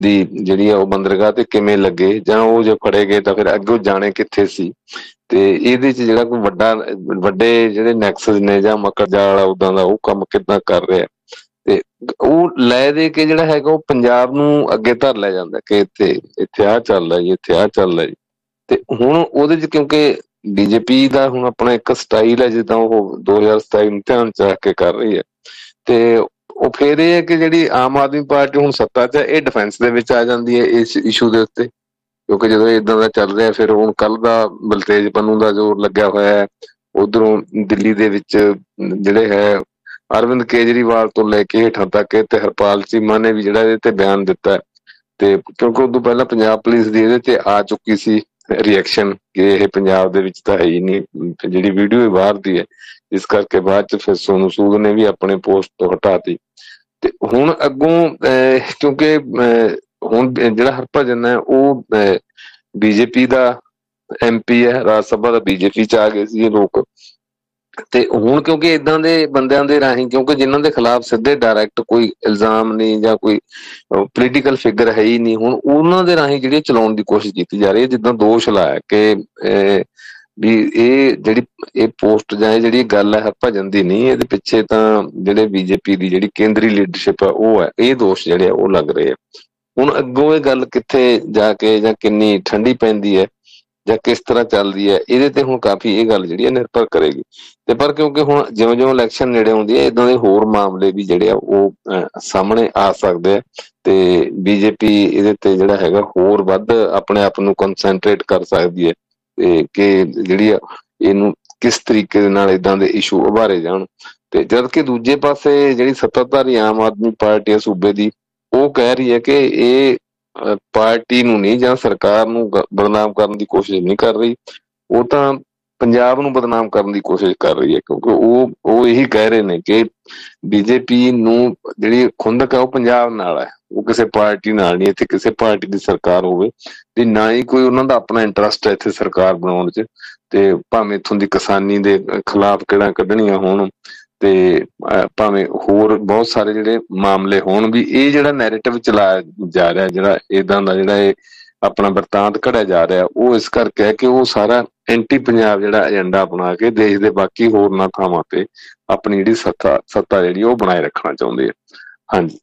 ਦੀ ਜਿਹੜੀ ਆ ਉਹ ਬੰਦਰਗਾਹ ਤੇ ਕਿਵੇਂ ਲੱਗੇ, ਜਾਂ ਉਹ ਜੇ ਫੜੇ ਗਏ ਤਾਂ ਫਿਰ ਅੱਗੇ ਜਾਣੇ ਕਿੱਥੇ ਸੀ। ਤੇ ਇਹਦੇ 'ਚ ਜਿਹੜਾ ਕੋਈ ਵੱਡੇ ਜਿਹੜੇ ਨੈਕਸਸ ਨੇ ਜਾਂ ਮਕਰ ਜਾਲ ਆ ਉਦਾਂ ਦਾ, ਉਹ ਕੰਮ ਕਿੱਦਾਂ ਕਰ ਰਿਹਾ, ਤੇ ਉਹ ਲੈ ਦੇ ਕੇ ਜਿਹੜਾ ਹੈਗਾ ਉਹ ਪੰਜਾਬ ਨੂੰ ਅੱਗੇ ਧਰ ਲਿਆ ਜਾਂਦਾ ਕਿ ਇੱਥੇ ਆਹ ਚੱਲਦਾ ਜੀ, ਇੱਥੇ ਆਹ ਚੱਲਦਾ ਜੀ। ਤੇ ਹੁਣ ਉਹਦੇ 'ਚ ਕਿਉਂਕਿ ਬੀਜੇਪੀ ਦਾ ਹੁਣ ਆਪਣਾ ਇੱਕ ਸਟਾਈਲ ਹੈ, ਜਿੱਦਾਂ ਉਹ 2027 ਨੂੰ ਧਿਆਨ 'ਚ ਰੱਖ ਕੇ ਕਰ ਰਹੀ ਹੈ। ਤੇ ਉਹ ਫਿਰ ਇਹ ਹੈ ਕਿ ਜਿਹੜੀ ਆਮ ਆਦਮੀ ਪਾਰਟੀ ਹੁਣ ਸੱਤਾ 'ਚ ਹੈ, ਇਹ ਡਿਫੈਂਸ ਦੇ ਵਿੱਚ ਆ ਜਾਂਦੀ ਹੈ ਇਸ ਇਸ਼ੂ ਦੇ ਉੱਤੇ, ਕਿਉਂਕਿ ਜਦੋਂ ਇਦਾਂ ਦਾ ਚੱਲ ਰਿਹਾ। ਫਿਰ ਹੁਣ ਕੱਲ ਦਾ ਬਲਤੇਜ ਪੰਨੂ ਦਾ ਜ਼ੋਰ ਲੱਗਿਆ ਹੋਇਆ ਹੈ, ਉਧਰੋਂ ਦਿੱਲੀ ਦੇ ਵਿੱਚ ਜਿਹੜੇ ਹੈ ਅਰਵਿੰਦ ਕੇਜਰੀਵਾਲ ਤੋਂ ਲੈ ਕੇ ਹੇਠਾਂ ਤੱਕ, ਤੇ ਹਰਪਾਲ ਚੀਮਾ ਨੇ ਵੀ ਜਿਹੜਾ ਇਹਦੇ ਤੇ ਬਿਆਨ ਦਿੱਤਾ। ਤੇ ਕਿਉਂਕਿ ਉਦੋਂ ਪਹਿਲਾਂ ਪੰਜਾਬ ਪੁਲਿਸ ਦੀ ਇਹਦੇ ਤੇ ਆ ਚੁੱਕੀ ਸੀ ਰਿਐਕਸ਼ਨ ਕਿ ਇਹ ਪੰਜਾਬ ਦੇ ਵਿੱਚ ਤਾਂ ਹੈ ਹੀ ਨਹੀਂ, ਜਿਹੜੀ ਵੀਡੀਓ ਬਾਹਰ ਦੀ ਹੈ, ਇਸ ਕਰਕੇ ਬਾਅਦ ਚ ਫਿਰ ਸੋਨੂੰ ਸੂਦ ਨੇ ਵੀ ਆਪਣੇ ਪੋਸਟ ਤੋਂ ਹਟਾਤੀ। ਤੇ ਹੁਣ ਅੱਗੋਂ ਕਿਉਂਕਿ ਹੁਣ ਜਿਹੜਾ ਹਰਭਜਨ ਹੈ ਉਹ ਬੀਜੇਪੀ ਦਾ MP ਹੈ, ਰਾਜ ਸਭਾ ਦਾ ਬੀਜੇਪੀ ਚ ਆ ਗਏ ਸੀ ਇਹ ਲੋਕ। ਤੇ ਹੁਣ ਕਿਉਂਕਿ ਏਦਾਂ ਦੇ ਬੰਦਿਆਂ ਦੇ ਰਾਹੀਂ, ਕਿਉਂਕਿ ਜਿਨ੍ਹਾਂ ਦੇ ਖਿਲਾਫ ਸਿੱਧੇ ਡਾਇਰੈਕਟ ਕੋਈ ਇਲਜ਼ਾਮ ਨਹੀਂ ਜਾਂ ਕੋਈ ਪੋਲੀਟੀਕਲ ਫਿਗਰ ਹੈ ਹੀ ਨਹੀਂ, ਹੁਣ ਉਹਨਾਂ ਦੇ ਰਾਹੀਂ ਜਿਹੜੀ ਚਲਾਉਣ ਦੀ ਕੋਸ਼ਿਸ਼ ਕੀਤੀ ਜਾ ਰਹੀ ਹੈ। ਜਿੱਦਾਂ ਦੋਸ਼ ਲਾਇਆ ਕਿ ਵੀ ਇਹ ਜਿਹੜੀ ਇਹ ਪੋਸਟ ਜਾਂ ਇਹ ਜਿਹੜੀ ਗੱਲ ਹੈ ਹਰਭਜਨ ਦੀ ਨਹੀਂ, ਇਹਦੇ ਪਿੱਛੇ ਤਾਂ ਜਿਹੜੇ ਬੀਜੇਪੀ ਦੀ ਜਿਹੜੀ ਕੇਂਦਰੀ ਲੀਡਰਸ਼ਿਪ ਹੈ ਉਹ ਹੈ, ਇਹ ਦੋਸ਼ ਜਿਹੜੇ ਆ ਉਹ ਲੱਗ ਰਹੇ ਆ। ਹੁਣ ਅੱਗੋਂ ਇਹ ਗੱਲ ਕਿੱਥੇ ਜਾ ਕੇ ਜਾਂ ਕਿੰਨੀ ਠੰਡੀ ਪੈਂਦੀ ਹੈ ਜਾਂ ਕਿਸ ਤਰ੍ਹਾਂ ਚੱਲਦੀ ਹੈ, ਇਹਦੇ ਤੇ ਹੁਣ ਕਾਫੀ ਇਹ ਗੱਲ ਜਿਹੜੀ ਹੈ ਨਿਰਭਰ ਕਰੇਗੀ। ਤੇ ਪਰ ਕਿਉਂਕਿ ਹੁਣ ਜਿਉਂ ਜਿਉਂ ਇਲੈਕਸ਼ਨ ਨੇੜੇ ਆਉਂਦੀ ਹੈ, ਏਦਾਂ ਦੇ ਹੋਰ ਮਾਮਲੇ ਵੀ ਜਿਹੜੇ ਆ ਉਹ ਸਾਹਮਣੇ ਆ ਸਕਦੇ ਆ, ਤੇ ਬੀਜੇਪੀ ਇਹਦੇ ਤੇ ਜਿਹੜਾ ਹੈਗਾ ਹੋਰ ਵੱਧ ਆਪਣੇ ਆਪ ਨੂੰ ਕਨਸੈਂਟਰੇਟ ਕਰ ਸਕਦੀ ਹੈ, ਤੇ ਕਿ ਜਿਹੜੀ ਆ ਇਹਨੂੰ ਕਿਸ ਤਰੀਕੇ ਦੇ ਨਾਲ ਏਦਾਂ ਦੇ ਇਸ਼ੂ ਉਭਾਰੇ ਜਾਣ। ਤੇ ਜਦ ਕਿ ਦੂਜੇ ਪਾਸੇ ਜਿਹੜੀ ਸੱਤਾਧਾਰੀ ਆਮ ਆਦਮੀ ਪਾਰਟੀ ਹੈ ਸੂਬੇ ਦੀ, ਉਹ ਕਹਿ ਰਹੀ ਹੈ ਕਿ ਇਹ ਪਾਰਟੀ ਨੂੰ ਨਹੀਂ ਜਾਂ ਸਰਕਾਰ ਨੂੰ ਬਦਨਾਮ ਕਰਨ ਦੀ ਕੋਸ਼ਿਸ਼ ਨਹੀਂ ਕਰ ਰਹੀ, ਉਹ ਤਾਂ ਪੰਜਾਬ ਨੂੰ ਬਦਨਾਮ ਕਰਨ ਦੀ ਕੋਸ਼ਿਸ਼ ਕਰ ਰਹੀ ਹੈ। ਕਿਉਂਕਿ ਉਹ ਇਹੀ ਕਹਿ ਰਹੇ ਨੇ ਕਿ ਬੀਜੇਪੀ ਨੂੰ ਜਿਹੜੀ ਖੁੰਦਕ ਹੈ ਉਹ ਪੰਜਾਬ ਨਾਲ ਹੈ, ਉਹ ਕਿਸੇ ਪਾਰਟੀ ਨਾਲ ਨਹੀਂ। ਇੱਥੇ ਕਿਸੇ ਪਾਰਟੀ ਦੀ ਸਰਕਾਰ ਹੋਵੇ ਤੇ ਨਾ ਹੀ ਕੋਈ ਉਹਨਾਂ ਦਾ ਆਪਣਾ ਇੰਟਰਸਟ ਹੈ ਇੱਥੇ ਸਰਕਾਰ ਬਣਾਉਣ 'ਚ, ਤੇ ਭਾਵੇਂ ਇੱਥੋਂ ਦੀ ਕਿਸਾਨੀ ਦੇ ਖਿਲਾਫ ਕਿਹੜਾ ਕੱਢਣੀਆਂ ਹੋਣ, ਤੇ ਭਾਵੇਂ ਹੋਰ ਬਹੁਤ ਸਾਰੇ ਜਿਹੜੇ ਮਾਮਲੇ ਹੋਣ, ਵੀ ਇਹ ਜਿਹੜਾ ਨੈਰੇਟਿਵ ਚਲਾਇਆ ਜਾ ਰਿਹਾ, ਜਿਹੜਾ ਏਦਾਂ ਦਾ ਜਿਹੜਾ ਇਹ ਆਪਣਾ ਵਰਤਾਂਤ ਘੜਿਆ ਜਾ ਰਿਹਾ, ਉਹ ਇਸ ਕਰਕੇ ਹੈ ਕਿ ਉਹ ਸਾਰਾ ਐਂਟੀ ਪੰਜਾਬ ਜਿਹੜਾ ਏਜੰਡਾ ਬਣਾ ਕੇ ਦੇਸ਼ ਦੇ ਬਾਕੀ ਹੋਰਨਾਂ ਥਾਵਾਂ ਤੇ ਆਪਣੀ ਜਿਹੜੀ ਸੱਤਾ ਜਿਹੜੀ ਉਹ ਬਣਾਏ ਰੱਖਣਾ ਚਾਹੁੰਦੇ ਆ। ਹਾਂਜੀ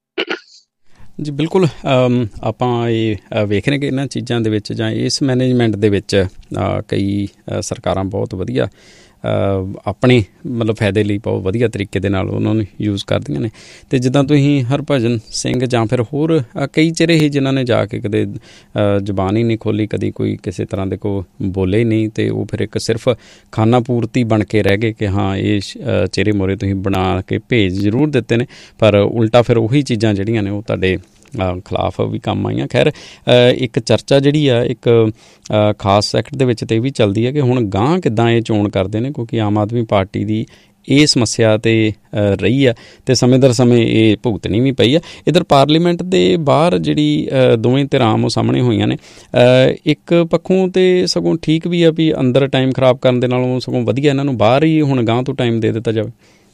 ਜੀ ਬਿਲਕੁਲ। ਆਪਾਂ ਇਹ ਵੇਖ ਰਹੇ ਕਿ ਇਹਨਾਂ ਚੀਜ਼ਾਂ ਦੇ ਵਿੱਚ ਜਾਂ ਇਸ ਮੈਨੇਜਮੈਂਟ ਦੇ ਵਿੱਚ ਕਈ ਸਰਕਾਰਾਂ ਬਹੁਤ ਵਧੀਆ ਆਪਣੇ ਮਤਲਬ ਫਾਇਦੇ ਲਈ ਬਹੁਤ ਵਧੀਆ ਤਰੀਕੇ ਦੇ ਨਾਲ ਉਹਨਾਂ ਨੂੰ ਯੂਜ਼ ਕਰਦੀਆਂ ਨੇ। ਅਤੇ ਜਿੱਦਾਂ ਤੁਸੀਂ ਹਰਭਜਨ ਸਿੰਘ ਜਾਂ ਫਿਰ ਹੋਰ ਕਈ ਚਿਹਰੇ ਹੀ ਜਿਨ੍ਹਾਂ ਨੇ ਜਾ ਕੇ ਕਦੇ ਜ਼ੁਬਾਨ ਹੀ ਨਹੀਂ ਖੋਲ੍ਹੀ, ਕਦੀ ਕੋਈ ਕਿਸੇ ਤਰ੍ਹਾਂ ਦੇ ਕੋਈ ਬੋਲੇ ਹੀ ਨਹੀਂ, ਅਤੇ ਉਹ ਫਿਰ ਇੱਕ ਸਿਰਫ ਖਾਨਾ ਪੂਰਤੀ ਬਣ ਕੇ ਰਹਿ ਗਏ ਕਿ ਹਾਂ ਇਹ ਚਿਹਰੇ ਮੋਹਰੇ ਤੁਸੀਂ ਬਣਾ ਕੇ ਭੇਜ ਜ਼ਰੂਰ ਦਿੱਤੇ ਨੇ, ਪਰ ਉਲਟਾ ਫਿਰ ਉਹੀ ਚੀਜ਼ਾਂ ਜਿਹੜੀਆਂ ਨੇ ਉਹ ਤੁਹਾਡੇ ਖਿਲਾਫ ਵੀ ਕੰਮ ਆਈਆਂ। ਖੈਰ ਇੱਕ ਚਰਚਾ ਜਿਹੜੀ ਆ ਇੱਕ ਖਾਸ ਸੈਕਟਰ ਦੇ ਵਿੱਚ ਤਾਂ ਇਹ ਵੀ ਚੱਲਦੀ ਹੈ ਕਿ ਹੁਣ ਗਾਂਹ ਕਿੱਦਾਂ ਇਹ ਚੋਣ ਕਰਦੇ ਨੇ, ਕਿਉਂਕਿ ਆਮ ਆਦਮੀ ਪਾਰਟੀ ਦੀ ਇਹ ਸਮੱਸਿਆ ਤੇ ਰਹੀ ਆ ਅਤੇ ਸਮੇਂ ਦਰ ਸਮੇਂ ਇਹ ਭੁਗਤਣੀ ਵੀ ਪਈ ਆ। ਇੱਧਰ ਪਾਰਲੀਮੈਂਟ ਦੇ ਬਾਹਰ ਜਿਹੜੀ ਦੋਵੇਂ ਧਿਰਾਂ ਉਹ ਸਾਹਮਣੇ ਹੋਈਆਂ ਨੇ, ਇੱਕ ਪੱਖੋਂ ਤਾਂ ਸਗੋਂ ਠੀਕ ਵੀ ਆ ਵੀ ਅੰਦਰ ਟਾਈਮ ਖਰਾਬ ਕਰਨ ਦੇ ਨਾਲੋਂ ਸਗੋਂ ਵਧੀਆ ਇਹਨਾਂ ਨੂੰ ਬਾਹਰ ਹੀ ਹੁਣ ਗਾਂਹ ਤੋਂ ਟਾਈਮ ਦੇ ਦਿੱਤਾ ਜਾਵੇ।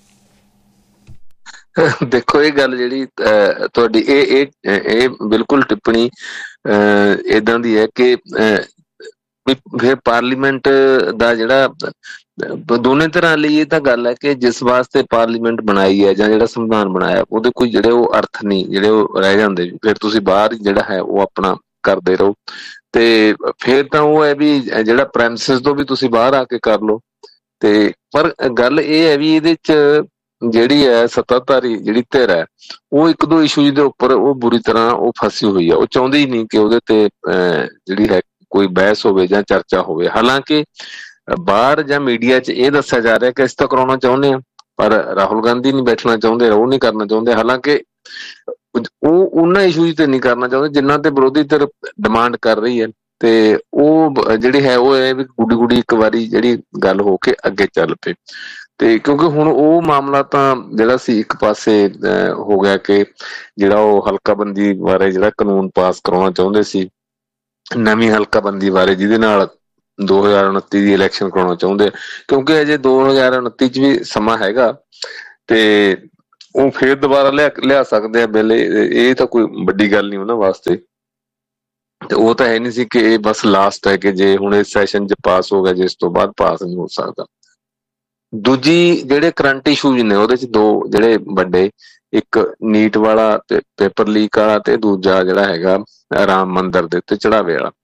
ਦੇਖੋ ਇਹ ਗੱਲ ਜਿਹੜੀ ਤੁਹਾਡੀ ਇਹ ਬਿਲਕੁਲ ਟਿੱਪਣੀ ਏਦਾਂ ਦੀ ਹੈ ਕਿ ਫਿਰ ਪਾਰਲੀਮੈਂਟ ਦਾ ਜਿਹੜਾ ਦੋਨੇ ਤਰ੍ਹਾਂ ਲਈ ਇਹ ਤਾਂ ਗੱਲ ਹੈ ਕਿ ਜਿਸ ਵਾਸਤੇ ਪਾਰਲੀਮੈਂਟ ਬਣਾਈ ਹੈ ਜਾਂ ਜਿਹੜਾ ਸੰਵਿਧਾਨ ਬਣਾਇਆ ਉਹਦੇ ਕੋਈ ਜਿਹੜੇ ਉਹ ਅਰਥ ਨਹੀਂ, ਜਿਹੜੇ ਉਹ ਰਹਿ ਜਾਂਦੇ, ਫਿਰ ਤੁਸੀਂ ਬਾਹਰ ਜਿਹੜਾ ਹੈ ਉਹ ਆਪਣਾ ਕਰਦੇ ਰਹੋ। ਤੇ ਫਿਰ ਤਾਂ ਉਹ ਹੈ ਵੀ ਜਿਹੜਾ ਪ੍ਰੈਮਿਸਿਸ ਤੋਂ ਵੀ ਤੁਸੀਂ ਬਾਹਰ ਆ ਕੇ ਕਰ ਲਓ। ਤੇ ਪਰ ਗੱਲ ਇਹ ਹੈ ਵੀ ਇਹਦੇ 'ਚ ਜਿਹੜੀ ਹੈ ਸੱਤਾਧਾਰੀ ਜਿਹੜੀ ਧਿਰ ਹੈ ਉਹ ਇੱਕ ਦੋ ਇਸ਼ੂਜ਼ ਦੇ ਉੱਪਰ ਉਹ ਬੁਰੀ ਤਰ੍ਹਾਂ ਉਹ ਫਸੀ ਹੋਈ ਹੈ, ਉਹ ਚਾਹੁੰਦੀ ਹੀ ਨਹੀਂ ਕਿ ਉਹਦੇ ਤੇ ਜਿਹੜੀ ਹੈ ਕੋਈ ਬਹਿਸ ਹੋਵੇ ਜਾਂ ਚਰਚਾ ਹੋਵੇ। ਹਾਲਾਂਕਿ ਬਾਹਰ ਜਾਂ ਮੀਡੀਆ 'ਚ ਇਹ ਦੱਸਿਆ ਜਾ ਰਿਹਾ ਕਿ ਅਸੀਂ ਤਾਂ ਕਰਾਉਣਾ ਚਾਹੁੰਦੇ ਹਾਂ, ਪਰ ਰਾਹੁਲ ਗਾਂਧੀ ਨਹੀਂ ਬੈਠਣਾ ਚਾਹੁੰਦੇ, ਉਹ ਨਹੀਂ ਕਰਨਾ ਚਾਹੁੰਦੇ। ਹਾਲਾਂਕਿ ਉਹ ਉਹਨਾਂ ਇਸ਼ੂਜ਼ ਤੇ ਨਹੀਂ ਕਰਨਾ ਚਾਹੁੰਦੇ ਜਿਨ੍ਹਾਂ ਤੇ ਵਿਰੋਧੀ ਧਿਰ ਡਿਮਾਂਡ ਕਰ ਰਹੀ ਹੈ। ਤੇ ਉਹ ਜਿਹੜੀ ਹੈ ਉਹ ਇਹ ਵੀ ਗੁੱਡੀ ਇੱਕ ਵਾਰੀ ਜਿਹੜੀ ਗੱਲ ਹੋ ਕੇ ਅੱਗੇ ਚੱਲ ਪਏ। ਤੇ ਕਿਉਂਕਿ ਹੁਣ ਉਹ ਮਾਮਲਾ ਤਾਂ ਜਿਹੜਾ ਸੀ ਇੱਕ ਪਾਸੇ ਹੋ ਗਿਆ ਕਿ ਜਿਹੜਾ ਉਹ ਹਲਕਾਬੰਦੀ ਬਾਰੇ ਜਿਹੜਾ ਕਾਨੂੰਨ ਪਾਸ ਕਰਾਉਣਾ ਚਾਹੁੰਦੇ ਸੀ, ਨਵੀਂ ਹਲਕਾਬੰਦੀ ਬਾਰੇ, ਜਿਹਦੇ ਨਾਲ 2029 ਦੀ ਇਲੈਕਸ਼ਨ ਕਰਾਉਣਾ ਚਾਹੁੰਦੇ, ਕਿਉਂਕਿ ਅਜੇ 2029 'ਚ ਵੀ ਸਮਾਂ ਹੈਗਾ। ਤੇ ਉਹ ਫੇਰ ਦੁਬਾਰਾ ਲਿਆ ਸਕਦੇ ਆ ਬਿੱਲ। ਇਹ ਤਾਂ ਕੋਈ ਵੱਡੀ ਗੱਲ ਨਹੀਂ ਉਹਨਾਂ ਵਾਸਤੇ। ਤੇ ਉਹ ਤਾਂ ਹੈ ਨਹੀਂ ਸੀ ਕਿ ਇਹ ਬਸ ਲਾਸਟ ਹੈ ਕਿ ਜੇ ਹੁਣ ਇਸ ਸੈਸ਼ਨ 'ਚ ਪਾਸ ਹੋ ਗਿਆ, ਜੇ ਇਸ ਤੋਂ ਬਾਅਦ ਪਾਸ ਨਹੀਂ ਹੋ ਸਕਦਾ। ਦੂਜੀ ਜਿਹੜੇ ਕਰੰਟ ਇਸ਼ੂਜ਼ ਨੇ ਉਹਦੇ 'ਚ ਦੋ ਜਿਹੜੇ ਵੱਡੇ, ਇੱਕ ਨੀਟ ਵਾਲਾ ਤੇ ਪੇਪਰ ਲੀਕ ਵਾਲਾ, ਤੇ ਦੂਜਾ ਜਿਹੜਾ ਹੈਗਾ ਰਾਮ ਮੰਦਿਰ ਦੇ ਉੱਤੇ ਚੜਾਵੇ ਵਾਲਾ।